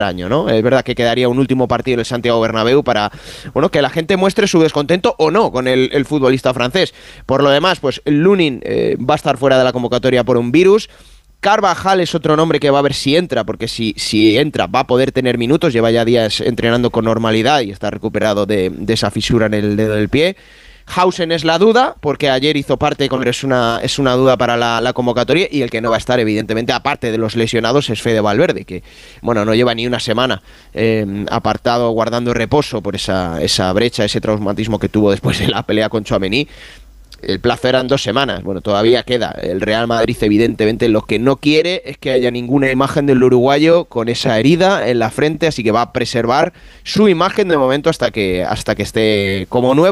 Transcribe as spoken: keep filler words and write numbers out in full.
año, ¿no? Es verdad que quedaría un último partido en el Santiago Bernabéu para, bueno, que la gente muestre su descontento o no con el, el futbolista francés. Por lo demás, pues Lunin eh, va a estar fuera de la convocatoria por un virus. Carvajal es otro nombre que va a ver si entra, porque si, si entra va a poder tener minutos, lleva ya días entrenando con normalidad y está recuperado de, de esa fisura en el dedo del pie. Hausen es la duda, porque ayer hizo parte, pero es una, es una duda para la, la convocatoria, y el que no va a estar, evidentemente, aparte de los lesionados, es Fede Valverde, que, bueno, no lleva ni una semana eh, apartado, guardando reposo por esa, esa brecha, ese traumatismo que tuvo después de la pelea con Tchouaméni. El plazo eran dos semanas, bueno, todavía queda. El Real Madrid, evidentemente, lo que no quiere es que haya ninguna imagen del uruguayo con esa herida en la frente, así que va a preservar su imagen de momento hasta que, hasta que esté como nuevo.